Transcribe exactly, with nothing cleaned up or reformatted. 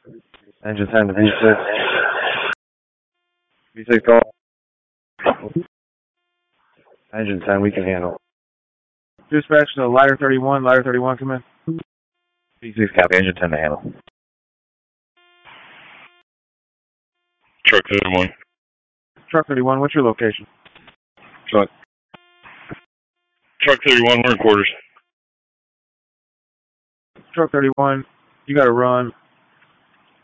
Engine ten to V six. V six call. Engine ten, we can handle. Dispatch to Lighter thirty-one, Lighter thirty-one, come in. V six copy, engine ten to handle. Truck thirty-one. Truck thirty-one, what's your location? Truck. Truck thirty-one, we're in quarters. Truck thirty-one, you got to run